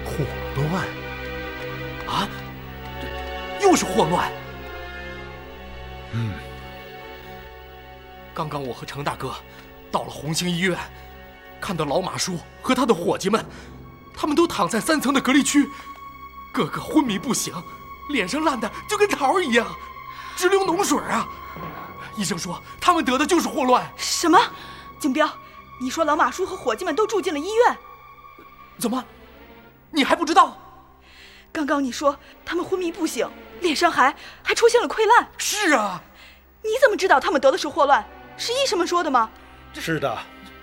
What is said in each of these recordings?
霍乱啊！又是霍乱。刚刚我和程大哥到了红星医院，看到老马叔和他的伙计们，他们都躺在3层的隔离区，个个昏迷不醒，脸上烂的就跟桃一样，直流脓水啊！医生说他们得的就是霍乱。 什么？景彪，你说老马叔和伙计们都住进了医院？ 怎么，你还不知道？ 刚刚你说他们昏迷不醒，脸上还出现了溃烂。 是啊。 你怎么知道他们得的是霍乱？是医生们说的吗？ 是的，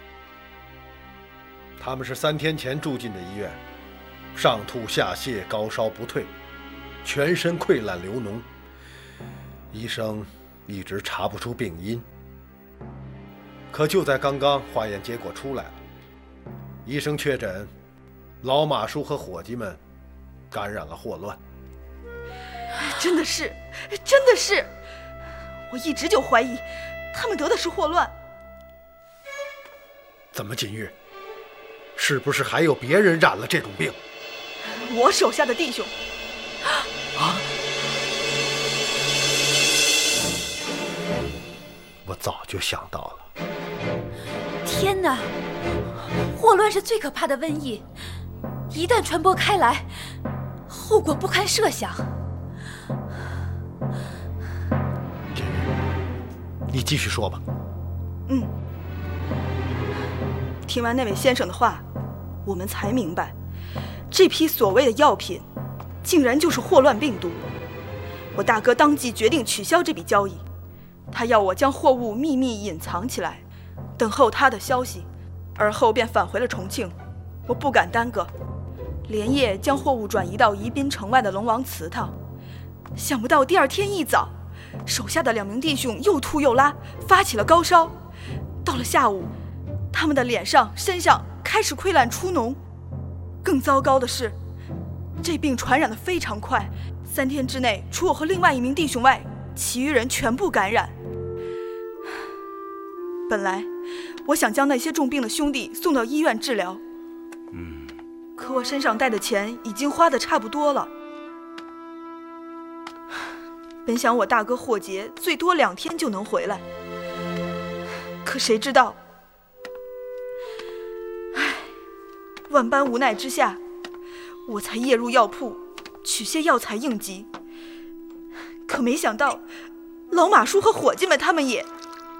他们是3天前住进的医院，上吐下泻，高烧不退，全身溃烂流脓，医生一直查不出病因。可就在刚刚，化验结果出来了，医生确诊老马叔和伙计们感染了霍乱。 真的是，我一直就怀疑他们得的是霍乱。 怎么，锦玉，是不是还有别人染了这种病？ 我手下的弟兄。 我早就想到了。 天哪，霍乱是最可怕的瘟疫，一旦传播开来，后果不堪设想。 锦玉，你继续说吧。 听完那位先生的话，我们才明白，这批所谓的药品竟然就是霍乱病毒。我大哥当即决定取消这笔交易，他要我将货物秘密隐藏起来，等候他的消息，而后便返回了重庆。我不敢耽搁，连夜将货物转移到宜宾城外的龙王祠堂。想不到第2天一早，手下的2名弟兄又吐又拉，发起了高烧。到了下午，他们的脸上、身上开始溃烂出脓。更糟糕的是，这病传染得非常快，3天之内，除我和另外1名弟兄外，其余人全部感染。本来我想将那些重病的兄弟送到医院治疗，可我身上带的钱已经花得差不多了。本想我大哥霍杰最多2天就能回来，可谁知道，万般无奈之下，我才夜入药铺取些药材应急。可没想到，老马叔和伙计们他们也……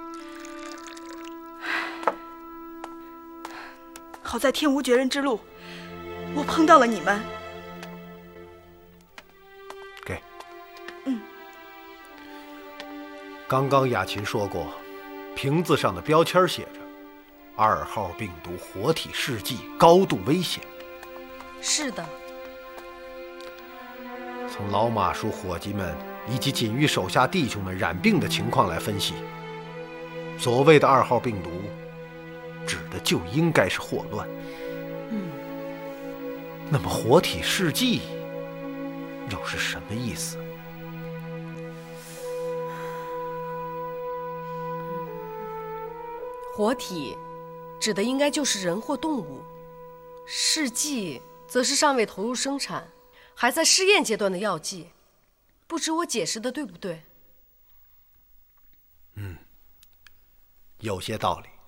好在天无绝人之路，我碰到了你们。 给。刚刚雅琴说过，瓶子上的标签写着2号病毒活体试剂，高度危险。 是的。 从老马叔伙计们以及锦玉手下弟兄们染病的情况来分析，所谓的2号病毒指的就应该是霍乱。那么活体试剂又是什么意思？ 活体指的应该就是人或动物，试剂则是尚未投入生产，还在试验阶段的药剂。不知我解释的对不对？ 有些道理。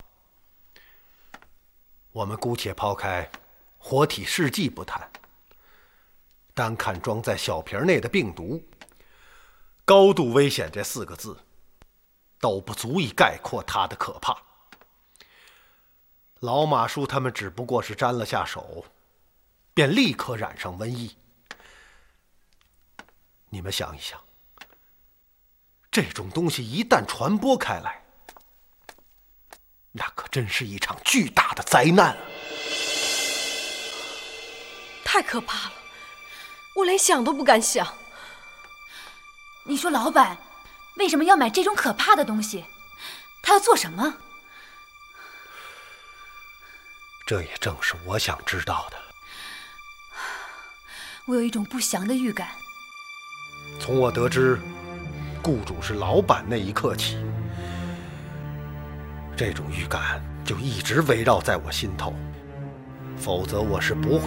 我们姑且抛开活体试剂不谈，单看装在小瓶内的病毒，高度危险这4个字都不足以概括它的可怕。老马叔他们只不过是沾了下手，便立刻染上瘟疫。你们想一想，这种东西一旦传播开来，那可真是一场巨大的灾难啊！ 太可怕了，我连想都不敢想。 你说老板为什么要买这种可怕的东西？他要做什么？ 这也正是我想知道的。 我有一种不祥的预感。 从我得知雇主是老板那一刻起，这种预感就一直围绕在我心头，否则我是不会